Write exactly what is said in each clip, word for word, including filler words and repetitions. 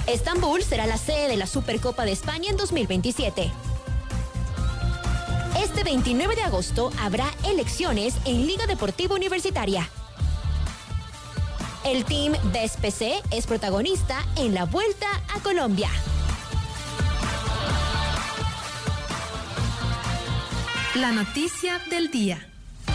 Estambul será la sede de la Supercopa de España en dos mil veintisiete. Este veintinueve de agosto habrá elecciones en Liga Deportiva Universitaria. El Team D S P C es protagonista en la Vuelta a Colombia. La noticia del día.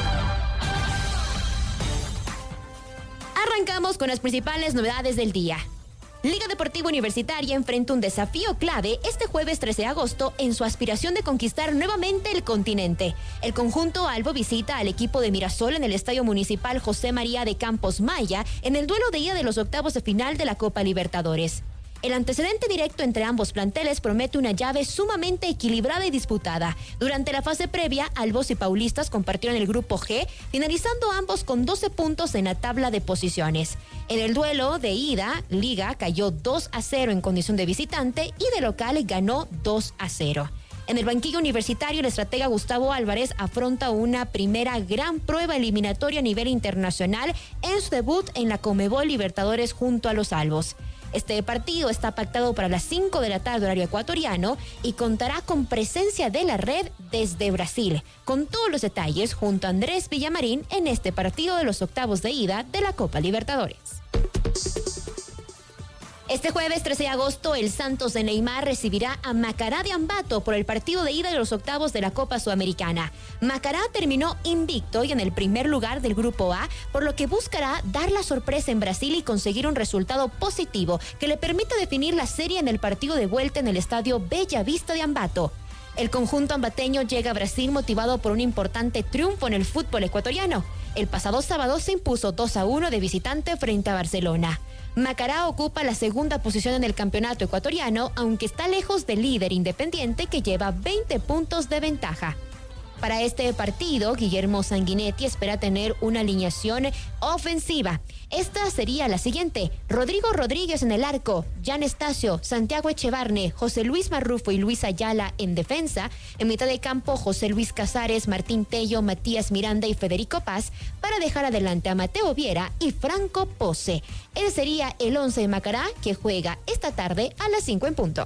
Arrancamos con las principales novedades del día. Liga Deportiva Universitaria enfrenta un desafío clave este jueves trece de agosto en su aspiración de conquistar nuevamente el continente. El conjunto albo visita al equipo de Mirasol en el Estadio Municipal José María de Campos Maya en el duelo de ida de los octavos de final de la Copa Libertadores. El antecedente directo entre ambos planteles promete una llave sumamente equilibrada y disputada. Durante la fase previa, albos y paulistas compartieron el grupo G, finalizando ambos con doce puntos en la tabla de posiciones. En el duelo de ida, Liga cayó dos a cero en condición de visitante y de local ganó dos a cero. En el banquillo universitario, el estratega Gustavo Álvarez afronta una primera gran prueba eliminatoria a nivel internacional en su debut en la Conmebol Libertadores junto a los albos. Este partido está pactado para las cinco de la tarde horario ecuatoriano y contará con presencia de la red desde Brasil, con todos los detalles junto a Andrés Villamarín en este partido de los octavos de ida de la Copa Libertadores. Este jueves trece de agosto, el Santos de Neymar recibirá a Macará de Ambato por el partido de ida de los octavos de la Copa Sudamericana. Macará terminó invicto y en el primer lugar del Grupo A, por lo que buscará dar la sorpresa en Brasil y conseguir un resultado positivo que le permita definir la serie en el partido de vuelta en el estadio Bella Vista de Ambato. El conjunto ambateño llega a Brasil motivado por un importante triunfo en el fútbol ecuatoriano. El pasado sábado se impuso dos a uno de visitante frente a Barcelona. Macará ocupa la segunda posición en el campeonato ecuatoriano, aunque está lejos del líder Independiente que lleva veinte puntos de ventaja. Para este partido, Guillermo Sanguinetti espera tener una alineación ofensiva. Esta sería la siguiente: Rodrigo Rodríguez en el arco, Jan Estacio, Santiago Echevarne, José Luis Marrufo y Luis Ayala en defensa. En mitad de campo, José Luis Casares, Martín Tello, Matías Miranda y Federico Paz, para dejar adelante a Mateo Viera y Franco Pose. Ese sería el once de Macará, que juega esta tarde a las cinco en punto.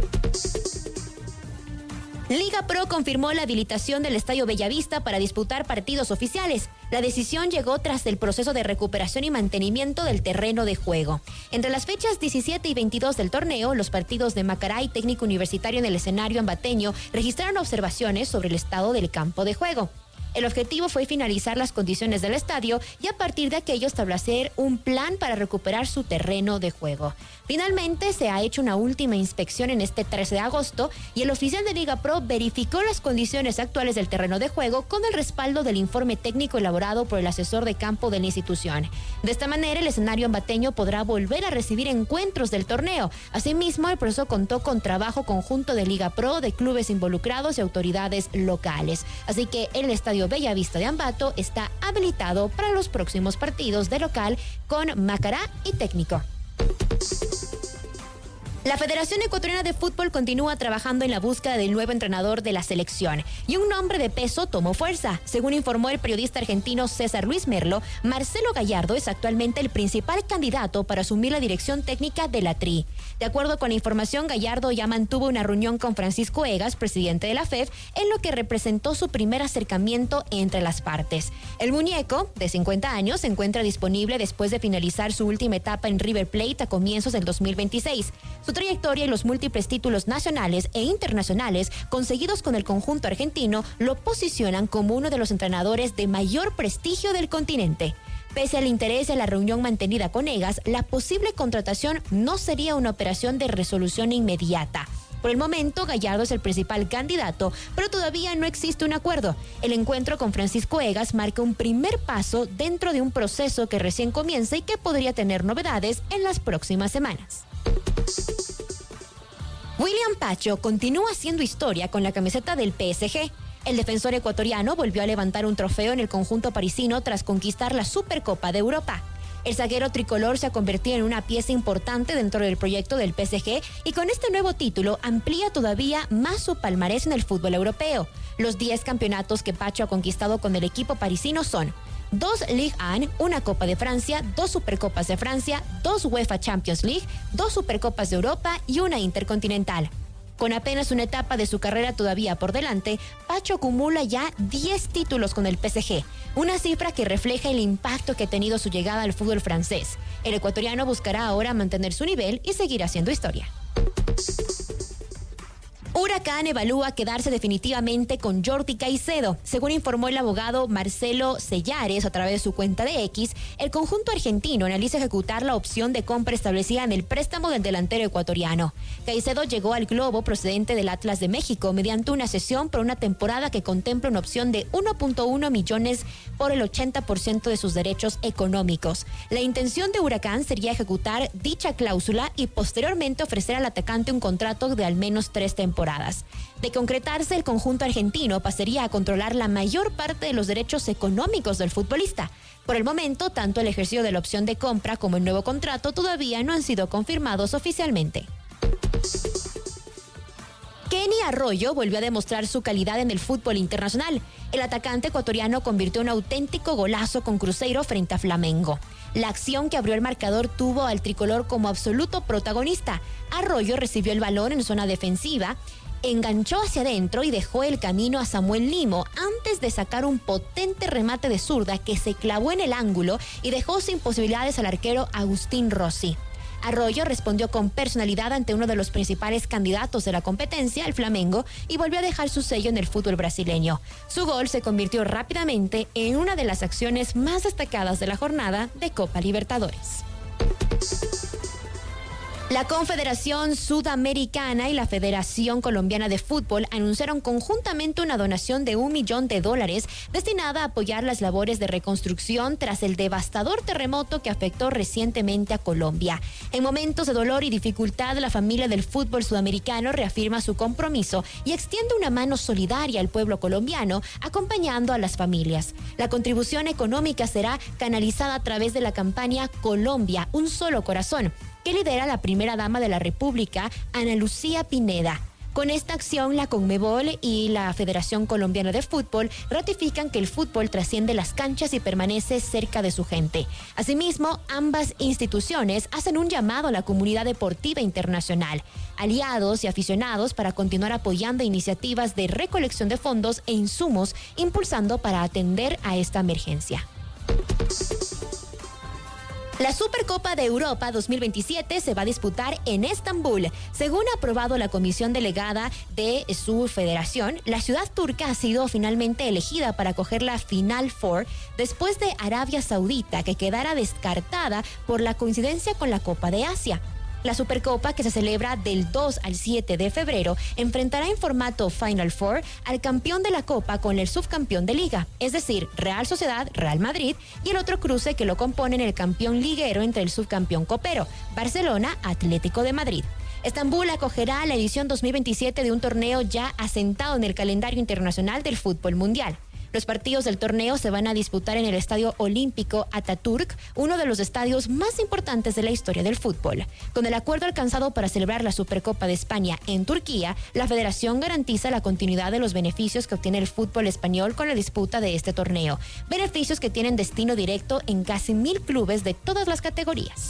Liga Pro confirmó la habilitación del Estadio Bellavista para disputar partidos oficiales. La decisión llegó tras el proceso de recuperación y mantenimiento del terreno de juego. Entre las fechas diecisiete y veintidós del torneo, los partidos de Macará y Técnico Universitario en el escenario ambateño registraron observaciones sobre el estado del campo de juego. El objetivo fue finalizar las condiciones del estadio y a partir de aquello establecer un plan para recuperar su terreno de juego. Finalmente se ha hecho una última inspección en este trece de agosto y el oficial de Liga Pro verificó las condiciones actuales del terreno de juego con el respaldo del informe técnico elaborado por el asesor de campo de la institución. De esta manera, el escenario ambateño podrá volver a recibir encuentros del torneo. Asimismo, el proceso contó con trabajo conjunto de Liga Pro, de clubes involucrados y autoridades locales. Así que el estadio Bellavista de Ambato está habilitado para los próximos partidos de local con Macará y Técnico. La Federación Ecuatoriana de Fútbol continúa trabajando en la búsqueda del nuevo entrenador de la selección y un nombre de peso tomó fuerza. Según informó el periodista argentino César Luis Merlo, Marcelo Gallardo es actualmente el principal candidato para asumir la dirección técnica de la T R I. De acuerdo con la información, Gallardo ya mantuvo una reunión con Francisco Egas, presidente de la F E F, en lo que representó su primer acercamiento entre las partes. El muñeco, de cincuenta años, se encuentra disponible después de finalizar su última etapa en River Plate a comienzos del dos mil veintiséis. Su trayectoria y los múltiples títulos nacionales e internacionales conseguidos con el conjunto argentino lo posicionan como uno de los entrenadores de mayor prestigio del continente. Pese al interés de la reunión mantenida con Egas, la posible contratación no sería una operación de resolución inmediata. Por el momento, Gallardo es el principal candidato, pero todavía no existe un acuerdo. El encuentro con Francisco Egas marca un primer paso dentro de un proceso que recién comienza y que podría tener novedades en las próximas semanas. William Pacho continúa haciendo historia con la camiseta del P S G. El defensor ecuatoriano volvió a levantar un trofeo en el conjunto parisino tras conquistar la Supercopa de Europa. El zaguero tricolor se ha convertido en una pieza importante dentro del proyecto del P S G y con este nuevo título amplía todavía más su palmarés en el fútbol europeo. Los diez campeonatos que Pacho ha conquistado con el equipo parisino son dos Ligue uno, una Copa de Francia, dos Supercopas de Francia, dos UEFA Champions League, dos Supercopas de Europa y una Intercontinental. Con apenas una etapa de su carrera todavía por delante, Pacho acumula ya diez títulos con el P S G, una cifra que refleja el impacto que ha tenido su llegada al fútbol francés. El ecuatoriano buscará ahora mantener su nivel y seguir haciendo historia. Huracán evalúa quedarse definitivamente con Jordi Caicedo. Según informó el abogado Marcelo Sellares a través de su cuenta de X, el conjunto argentino analiza ejecutar la opción de compra establecida en el préstamo del delantero ecuatoriano. Caicedo llegó al Globo procedente del Atlas de México mediante una cesión por una temporada que contempla una opción de uno punto uno millones por el ochenta por ciento de sus derechos económicos. La intención de Huracán sería ejecutar dicha cláusula y posteriormente ofrecer al atacante un contrato de al menos tres temporadas. De concretarse, el conjunto argentino pasaría a controlar la mayor parte de los derechos económicos del futbolista. Por el momento, tanto el ejercicio de la opción de compra como el nuevo contrato todavía no han sido confirmados oficialmente. Kenny Arroyo volvió a demostrar su calidad en el fútbol internacional. El atacante ecuatoriano convirtió un auténtico golazo con Cruzeiro frente a Flamengo. La acción que abrió el marcador tuvo al tricolor como absoluto protagonista. Arroyo recibió el balón en zona defensiva, enganchó hacia adentro y dejó el camino a Samuel Limo antes de sacar un potente remate de zurda que se clavó en el ángulo y dejó sin posibilidades al arquero Agustín Rossi. Arroyo respondió con personalidad ante uno de los principales candidatos de la competencia, el Flamengo, y volvió a dejar su sello en el fútbol brasileño. Su gol se convirtió rápidamente en una de las acciones más destacadas de la jornada de Copa Libertadores. La Confederación Sudamericana y la Federación Colombiana de Fútbol anunciaron conjuntamente una donación de un millón de dólares destinada a apoyar las labores de reconstrucción tras el devastador terremoto que afectó recientemente a Colombia. En momentos de dolor y dificultad, la familia del fútbol sudamericano reafirma su compromiso y extiende una mano solidaria al pueblo colombiano, acompañando a las familias. La contribución económica será canalizada a través de la campaña Colombia, un solo corazón, que lidera la primera dama de la República, Ana Lucía Pineda. Con esta acción, la Conmebol y la Federación Colombiana de Fútbol ratifican que el fútbol trasciende las canchas y permanece cerca de su gente. Asimismo, ambas instituciones hacen un llamado a la comunidad deportiva internacional, aliados y aficionados para continuar apoyando iniciativas de recolección de fondos e insumos, impulsando para atender a esta emergencia. La Supercopa de Europa dos mil veintisiete se va a disputar en Estambul. Según ha aprobado la comisión delegada de su federación, la ciudad turca ha sido finalmente elegida para acoger la Final Four después de Arabia Saudita, que quedara descartada por la coincidencia con la Copa de Asia. La Supercopa, que se celebra del dos al siete de febrero, enfrentará en formato Final Four al campeón de la Copa con el subcampeón de Liga, es decir, Real Sociedad, Real Madrid, y el otro cruce que lo componen el campeón liguero entre el subcampeón copero, Barcelona, Atlético de Madrid. Estambul acogerá la edición dos mil veintisiete de un torneo ya asentado en el calendario internacional del fútbol mundial. Los partidos del torneo se van a disputar en el Estadio Olímpico Atatürk, uno de los estadios más importantes de la historia del fútbol. Con el acuerdo alcanzado para celebrar la Supercopa de España en Turquía, la federación garantiza la continuidad de los beneficios que obtiene el fútbol español con la disputa de este torneo. Beneficios que tienen destino directo en casi mil clubes de todas las categorías.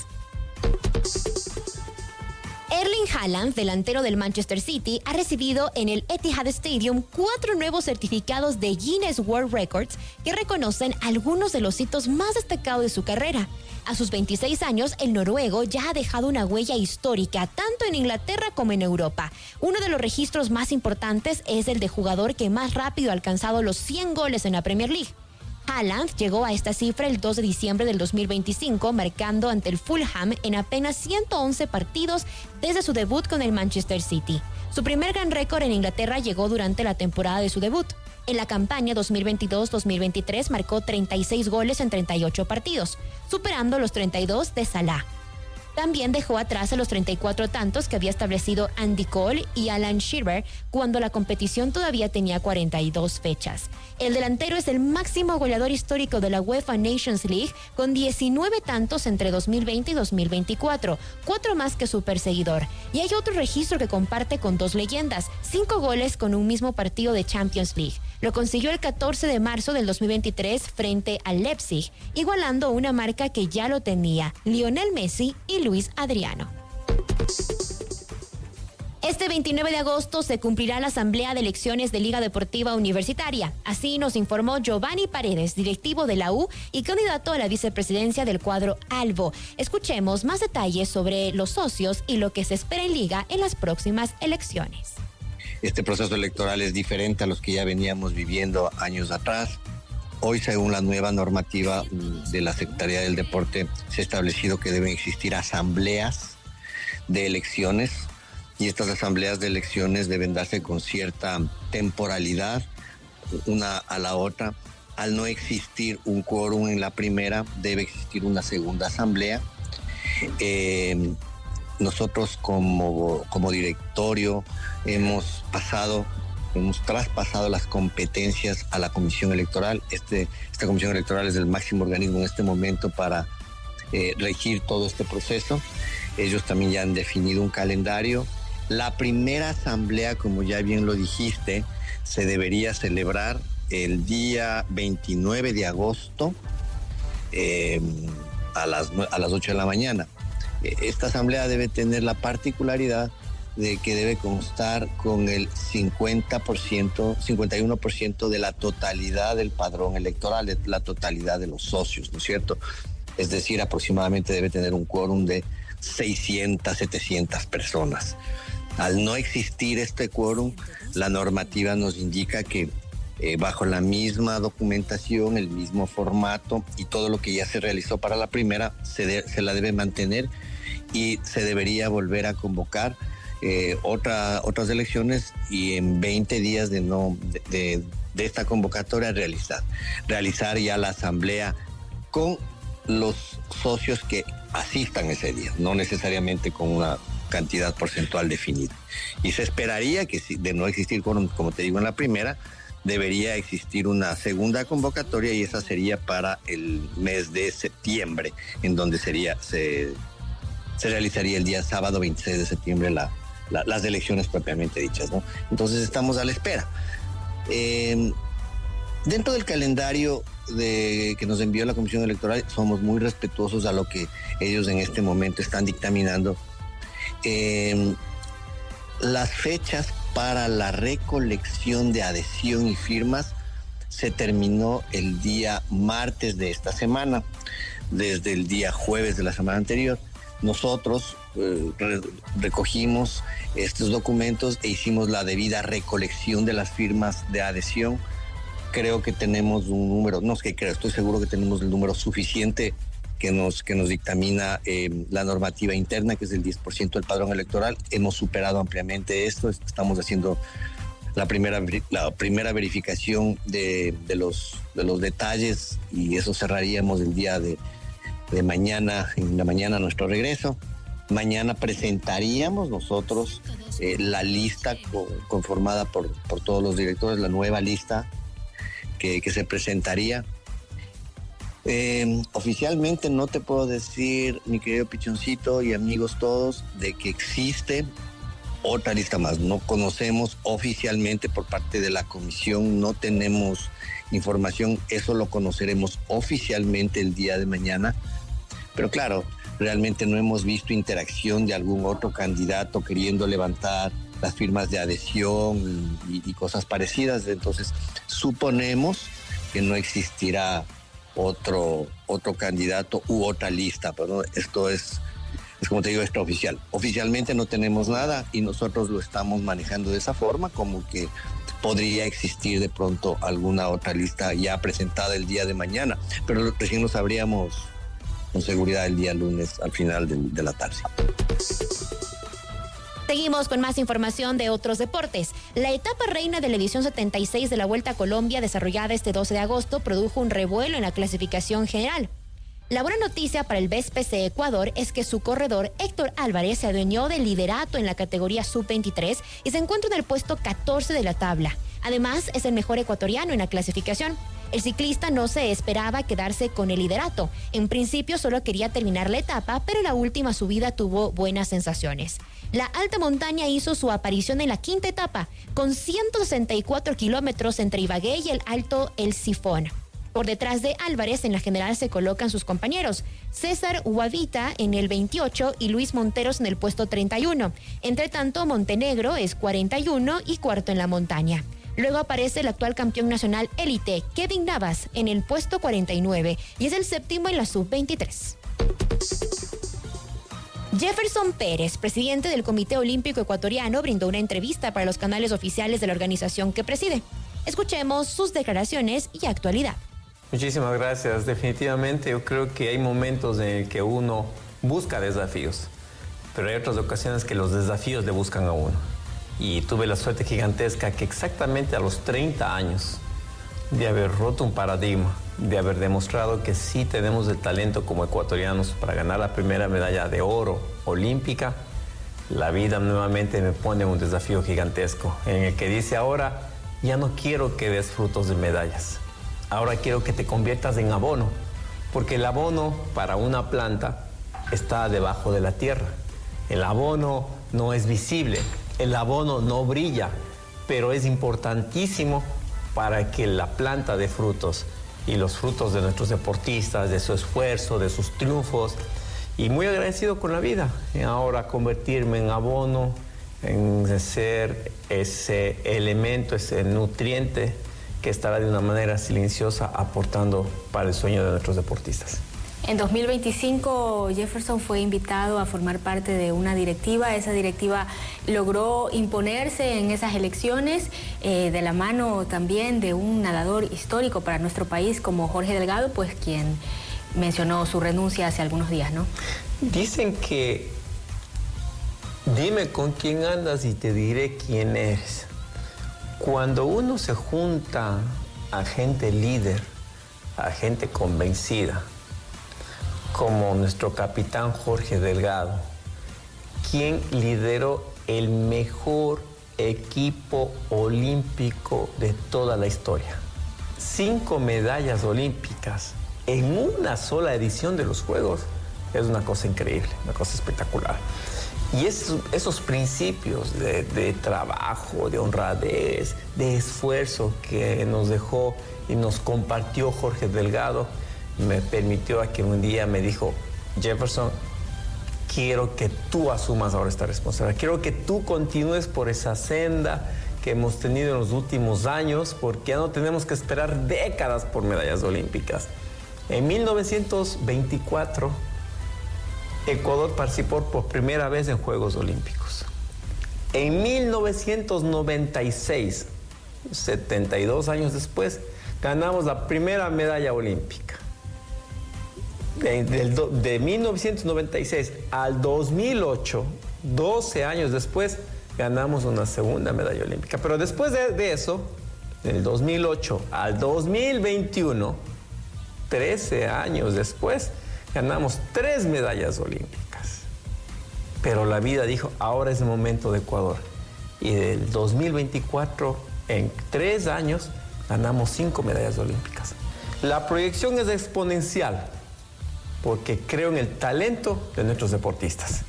Erling Haaland, delantero del Manchester City, ha recibido en el Etihad Stadium cuatro nuevos certificados de Guinness World Records que reconocen algunos de los hitos más destacados de su carrera. A sus veintiséis años, el noruego ya ha dejado una huella histórica tanto en Inglaterra como en Europa. Uno de los registros más importantes es el de jugador que más rápido ha alcanzado los cien goles en la Premier League. Haaland llegó a esta cifra el dos de diciembre del dos mil veinticinco, marcando ante el Fulham en apenas ciento once partidos desde su debut con el Manchester City. Su primer gran récord en Inglaterra llegó durante la temporada de su debut. En la campaña dos mil veintidós dos mil veintitrés marcó treinta y seis goles en treinta y ocho partidos, superando los treinta y dos de Salah. También dejó atrás a los treinta y cuatro tantos que había establecido Andy Cole y Alan Shearer cuando la competición todavía tenía cuarenta y dos fechas. El delantero es el máximo goleador histórico de la UEFA Nations League con diecinueve tantos entre dos mil veinte y dos mil veinticuatro, cuatro más que su perseguidor. Y hay otro registro que comparte con dos leyendas, cinco goles con un mismo partido de Champions League. Lo consiguió el catorce de marzo del dos mil veintitrés frente al Leipzig, igualando una marca que ya lo tenía Lionel Messi y Luis Adriano. Este veintinueve de agosto se cumplirá la asamblea de elecciones de Liga Deportiva Universitaria. Así nos informó Giovanni Paredes, directivo de la U y candidato a la vicepresidencia del cuadro Albo. Escuchemos más detalles sobre los socios y lo que se espera en Liga en las próximas elecciones. Este proceso electoral es diferente a los que ya veníamos viviendo años atrás. Hoy, según la nueva normativa de la Secretaría del Deporte, se ha establecido que deben existir asambleas de elecciones. Y estas asambleas de elecciones deben darse con cierta temporalidad, una a la otra. Al no existir un quórum en la primera, debe existir una segunda asamblea. Eh, nosotros como, como directorio hemos pasado, hemos traspasado las competencias a la Comisión Electoral. Este, esta Comisión Electoral es el máximo organismo en este momento para eh, regir todo este proceso. Ellos también ya han definido un calendario. La primera asamblea, como ya bien lo dijiste, se debería celebrar el día veintinueve de agosto eh, a las, a las ocho de la mañana. Esta asamblea debe tener la particularidad de que debe constar con el cincuenta por ciento, cincuenta y uno por ciento de la totalidad del padrón electoral, de la totalidad de los socios, ¿no es cierto? Es decir, aproximadamente debe tener un quórum de seiscientas, setecientas personas. Al no existir este quórum, la normativa nos indica que eh, bajo la misma documentación, el mismo formato y todo lo que ya se realizó para la primera, se, de, se la debe mantener y se debería volver a convocar eh, otra, otras elecciones y en veinte días de, no, de, de, de esta convocatoria realizar, realizar ya la asamblea con los socios que asistan ese día, no necesariamente con una cantidad porcentual definida. Y se esperaría que, si de no existir, como, como te digo en la primera, debería existir una segunda convocatoria y esa sería para el mes de septiembre, en donde sería se, se realizaría el día sábado veintiséis de septiembre la, la, las elecciones propiamente dichas, ¿no? Entonces estamos a la espera. Eh, dentro del calendario de, que nos envió la Comisión Electoral, somos muy respetuosos a lo que ellos en este momento están dictaminando. Eh, las fechas para la recolección de adhesión y firmas se terminó el día martes de esta semana. Desde el día jueves de la semana anterior, nosotros eh, re- recogimos estos documentos e hicimos la debida recolección de las firmas de adhesión. Creo que tenemos un número, no es que creo, estoy seguro que tenemos el número suficiente que nos, que nos dictamina eh, la normativa interna, que es el diez por ciento del padrón electoral. Hemos superado ampliamente esto, estamos haciendo la primera, la primera verificación de, de, los, de los detalles y eso cerraríamos el día de, de mañana, en la mañana nuestro regreso. Mañana presentaríamos nosotros eh, la lista co- conformada por, por todos los directores, la nueva lista que, que se presentaría. Eh, oficialmente no te puedo decir, mi querido Pichoncito y amigos todos, de que existe otra lista más. No conocemos oficialmente por parte de la comisión, no tenemos información, eso lo conoceremos oficialmente el día de mañana. Pero claro, realmente no hemos visto interacción de algún otro candidato queriendo levantar las firmas de adhesión y, y cosas parecidas. Entonces, suponemos que no existirá otro, otro candidato u otra lista, pero esto es, es como te digo, extraoficial. Oficialmente no tenemos nada y nosotros lo estamos manejando de esa forma, como que podría existir de pronto alguna otra lista ya presentada el día de mañana, pero recién lo sabríamos con seguridad el día lunes al final de, de la tarde. Seguimos con más información de otros deportes. La etapa reina de la edición setenta y seis de la Vuelta a Colombia, desarrollada este doce de agosto, produjo un revuelo en la clasificación general. La buena noticia para el B S P C Ecuador es que su corredor Héctor Álvarez se adueñó del liderato en la categoría sub veintitrés y se encuentra en el puesto catorce de la tabla. Además, es el mejor ecuatoriano en la clasificación. El ciclista no se esperaba quedarse con el liderato. En principio solo quería terminar la etapa, pero en la última subida tuvo buenas sensaciones. La alta montaña hizo su aparición en la quinta etapa, con ciento sesenta y cuatro kilómetros entre Ibagué y el Alto El Sifón. Por detrás de Álvarez, en la general se colocan sus compañeros, César Guavita en el veintiocho y Luis Monteros en el puesto treinta y uno. Entre tanto, Montenegro es cuarenta y uno y cuarto en la montaña. Luego aparece el actual campeón nacional élite, Kevin Navas, en el puesto cuarenta y nueve y es el séptimo en la sub veintitrés. Jefferson Pérez, presidente del Comité Olímpico Ecuatoriano, brindó una entrevista para los canales oficiales de la organización que preside. Escuchemos sus declaraciones y actualidad. Muchísimas gracias. Definitivamente yo creo que hay momentos en el que uno busca desafíos, pero hay otras ocasiones que los desafíos le buscan a uno. Y tuve la suerte gigantesca que exactamente a los treinta años de haber roto un paradigma, de haber demostrado que sí tenemos el talento como ecuatorianos para ganar la primera medalla de oro olímpica, la vida nuevamente me pone un desafío gigantesco en el que dice ahora ya no quiero que des frutos de medallas. Ahora quiero que te conviertas en abono, porque el abono para una planta está debajo de la tierra. El abono no es visible, el abono no brilla, pero es importantísimo para que la planta dé frutos y los frutos de nuestros deportistas, de su esfuerzo, de sus triunfos. Y muy agradecido con la vida, en ahora convertirme en abono, en ser ese elemento, ese nutriente que estará de una manera silenciosa aportando para el sueño de nuestros deportistas. En dos mil veinticinco, Jefferson fue invitado a formar parte de una directiva. Esa directiva logró imponerse en esas elecciones eh, de la mano también de un nadador histórico para nuestro país como Jorge Delgado, pues quien mencionó su renuncia hace algunos días, ¿no? Dicen que dime con quién andas y te diré quién eres. Cuando uno se junta a gente líder, a gente convencida, como nuestro capitán Jorge Delgado, quien lideró el mejor equipo olímpico de toda la historia. Cinco medallas olímpicas en una sola edición de los Juegos es una cosa increíble, una cosa espectacular. Y esos, esos principios de, de trabajo, de honradez, de esfuerzo que nos dejó y nos compartió Jorge Delgado, me permitió a que un día me dijo, Jefferson, quiero que tú asumas ahora esta responsabilidad, quiero que tú continúes por esa senda que hemos tenido en los últimos años, porque ya no tenemos que esperar décadas por medallas olímpicas. En mil novecientos veinticuatro, Ecuador participó por primera vez en Juegos Olímpicos. En mil novecientos noventa y seis, setenta y dos años después, ganamos la primera medalla olímpica. De, de, de mil novecientos noventa y seis al dos mil ocho, doce años después, ganamos una segunda medalla olímpica. Pero después de, de eso, del dos mil ocho al dos mil veintiuno, trece años después, ganamos tres medallas olímpicas. Pero la vida dijo, ahora es el momento de Ecuador. Y del dos mil veinticuatro, en tres años, ganamos cinco medallas olímpicas. La proyección es exponencial, porque creo en el talento de nuestros deportistas.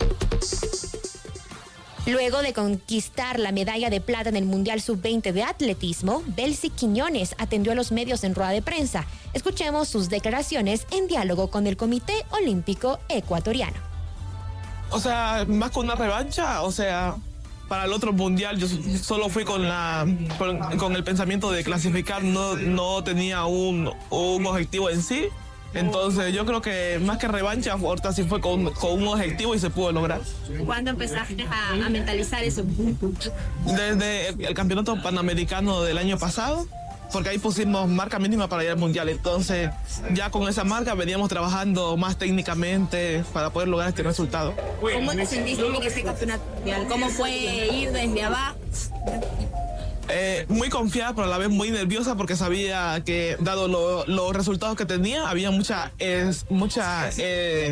Luego de conquistar la medalla de plata en el Mundial sub veinte de atletismo, Belsi Quiñones atendió a los medios en rueda de prensa. Escuchemos sus declaraciones en diálogo con el Comité Olímpico Ecuatoriano. O sea, más con una revancha, o sea, para el otro Mundial yo solo fui con, la, con, con el pensamiento de clasificar, no, no tenía un, un objetivo en sí. Entonces yo creo que más que revancha, ahorita sí fue con, con un objetivo y se pudo lograr. ¿Cuándo empezaste a, a mentalizar eso? Desde el, el campeonato panamericano del año pasado, porque ahí pusimos marca mínima para ir al mundial. Entonces ya con esa marca veníamos trabajando más técnicamente para poder lograr este resultado. ¿Cómo te sentiste en ese campeonato mundial? ¿Cómo fue ir desde abajo? Eh, muy confiada, pero a la vez muy nerviosa porque sabía que, dado lo, los resultados que tenía, había mucha, es, mucha eh,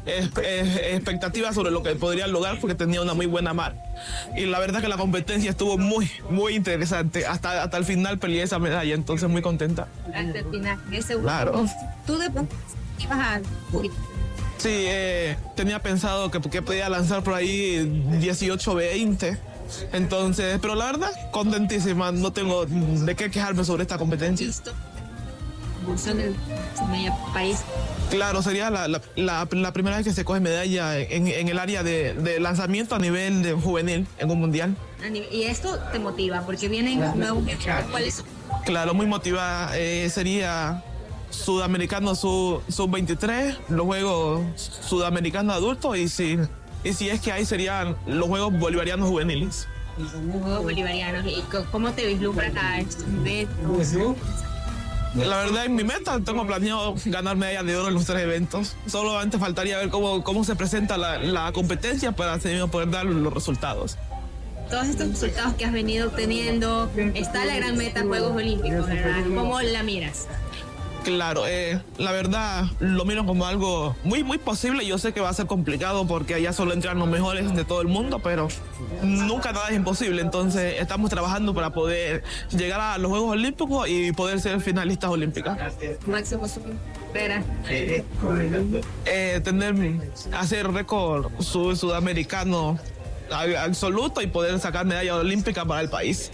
es, es, expectativas sobre lo que podría lograr porque tenía una muy buena mar. Y la verdad que la competencia estuvo muy, muy interesante. Hasta, hasta el final peleé esa medalla, entonces muy contenta. Hasta el final. Ese claro. ¿Tú de pronto ibas a...? Sí, eh, tenía pensado que, que podía lanzar por ahí dieciocho veinte. Entonces, pero la verdad, contentísima. No tengo de qué quejarme sobre esta competencia. Del país. Claro, sería la, la, la, la primera vez que se coge medalla en, en el área de, de lanzamiento a nivel de juvenil en un mundial. Y esto te motiva porque vienen nuevos. ¿Cuáles? Claro, muy motivada. Eh, sería sudamericano sub veintitrés, los juegos sudamericanos adultos y si, y si es que hay serían los juegos bolivarianos juveniles. Los juegos bolivarianos. ¿Y cómo te vislumbras a estos eventos? La verdad, en mi meta tengo planeado ganar medallas de oro en los tres eventos. Solamente faltaría ver cómo, cómo se presenta la, la competencia para así mismo poder dar los resultados. Todos estos resultados que has venido obteniendo, está la gran meta Juegos Olímpicos, ¿verdad? ¿Cómo la miras? Claro, eh, la verdad lo miro como algo muy, muy posible. Yo sé que va a ser complicado porque allá solo entran los mejores de todo el mundo, pero nunca nada es imposible. Entonces estamos trabajando para poder llegar a los Juegos Olímpicos y poder ser finalistas olímpicas. Máximo supera. Eh, tener, hacer récord sud sudamericano absoluto y poder sacar medalla olímpica para el país.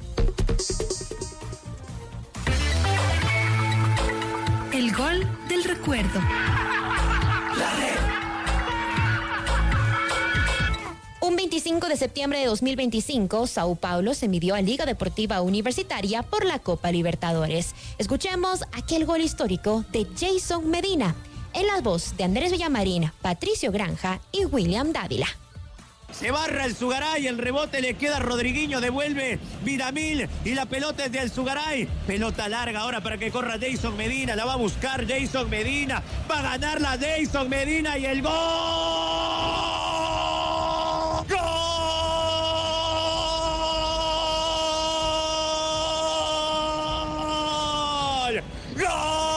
El gol del recuerdo. Un veinticinco de septiembre de dos mil veinticinco, Sao Paulo se midió a Liga Deportiva Universitaria por la Copa Libertadores. Escuchemos aquel gol histórico de Jason Medina, en la voz de Andrés Villamarín, Patricio Granja y William Dávila. Se barra el Sugaray, el rebote le queda a Rodriguinho, devuelve Vidamil y la pelota es de Alzugaray. Pelota larga ahora para que corra Jason Medina, la va a buscar Jason Medina, va a ganarla Jason Medina y el gol. ¡Gol! ¡Gol!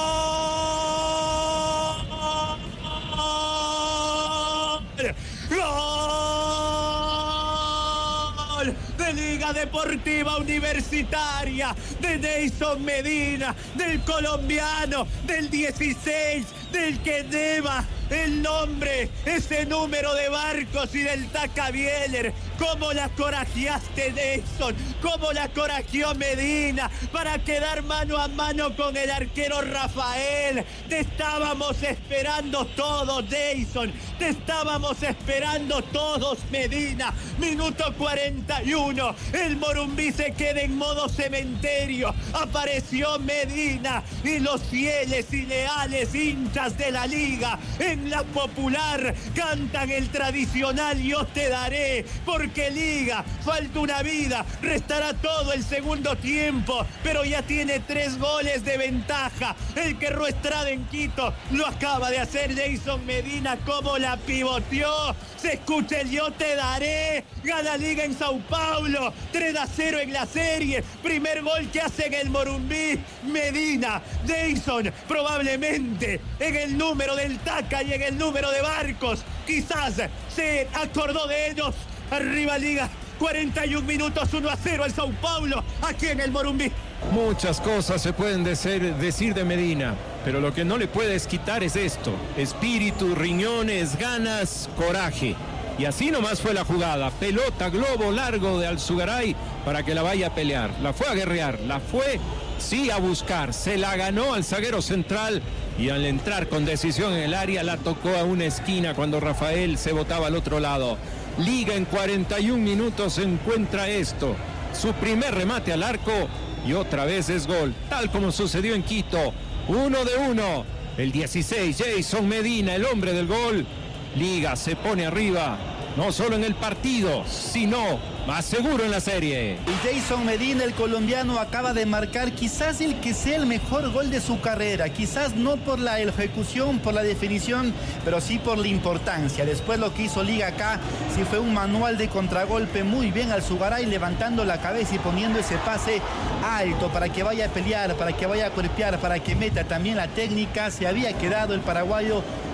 ¡Gol! De Liga Deportiva Universitaria, de Jason Medina, del colombiano, del dieciséis, del que lleva el nombre, ese número de Barcos y del Taca Bieler. ¿Cómo la corajeaste, Jason? ¿Cómo la corajeó Medina para quedar mano a mano con el arquero Rafael? Te estábamos esperando todos, Jason. Te estábamos esperando todos, Medina. Minuto cuarenta y uno. El Morumbí se queda en modo cementerio. Apareció Medina y los fieles y leales hinchas de la Liga en la Popular cantan el tradicional Yo te daré, porque Liga, falta una vida, restará todo el segundo tiempo, pero ya tiene tres goles de ventaja. El que Estrada en Quito lo acaba de hacer Jason Medina, como la pivoteó. Se escucha el Yo te daré, gana Liga en Sao Paulo, tres a cero en la serie, primer gol que hace en el Morumbí, Medina. Jason probablemente en el número del Taca y en el número de Barcos, quizás se acordó de ellos. Arriba Liga, cuarenta y un minutos, uno a cero al Sao Paulo, aquí en el Morumbí. Muchas cosas se pueden decir, decir de Medina, pero lo que no le puedes quitar es esto: espíritu, riñones, ganas, coraje. Y así nomás fue la jugada, pelota, globo largo de Alzugaray para que la vaya a pelear. La fue a guerrear, la fue sí a buscar, se la ganó al zaguero central y al entrar con decisión en el área la tocó a una esquina cuando Rafael se botaba al otro lado. Liga en cuarenta y un minutos encuentra esto, su primer remate al arco y otra vez es gol, tal como sucedió en Quito. Uno de uno, el dieciséis, Jason Medina, el hombre del gol. Liga se pone arriba, no solo en el partido, sino más seguro en la serie. Y Jason Medina, el colombiano, acaba de marcar quizás el que sea el mejor gol de su carrera. Quizás no por la ejecución, por la definición, pero sí por la importancia. Después lo que hizo Liga acá, sí fue un manual de contragolpe muy bien al Alzugaray, levantando la cabeza y poniendo ese pase alto para que vaya a pelear, para que vaya a golpear, para que meta también la técnica. Se había quedado el paraguayo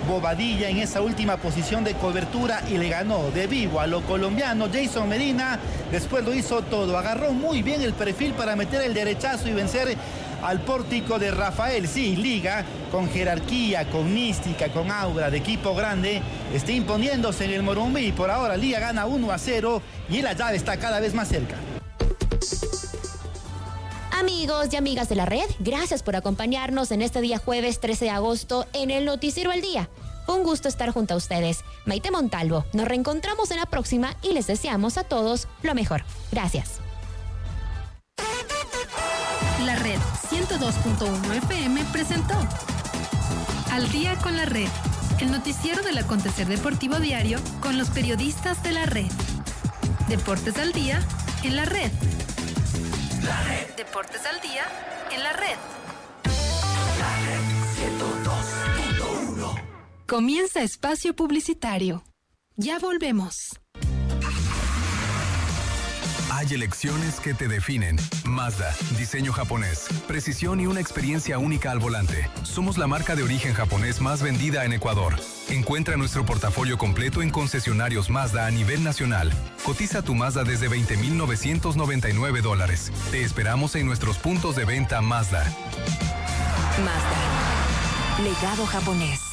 Bobadilla en esa última posición de cobertura y le ganó de vivo a lo colombiano Jason Medina. Después lo hizo todo, agarró muy bien el perfil para meter el derechazo y vencer al pórtico de Rafael. Sí, Liga con jerarquía, con mística, con aura de equipo grande, está imponiéndose en el Morumbí. Por ahora Liga gana uno a cero y la llave está cada vez más cerca. Amigos y amigas de la red, gracias por acompañarnos en este día jueves trece de agosto en el Noticiero al Día. Fue un gusto estar junto a ustedes. Maite Montalvo, nos reencontramos en la próxima y les deseamos a todos lo mejor. Gracias. La Red ciento dos punto uno F M presentó Al Día con la Red, el noticiero del acontecer deportivo diario con los periodistas de la red. Deportes al día en la red. La red. Deportes al día en la red. La red ciento dos punto uno. Comienza espacio publicitario. Ya volvemos. Hay elecciones que te definen. Mazda, diseño japonés, precisión y una experiencia única al volante. Somos la marca de origen japonés más vendida en Ecuador. Encuentra nuestro portafolio completo en concesionarios Mazda a nivel nacional. Cotiza tu Mazda desde veinte mil novecientos noventa y nueve dólares. Te esperamos en nuestros puntos de venta Mazda. Mazda. Legado japonés.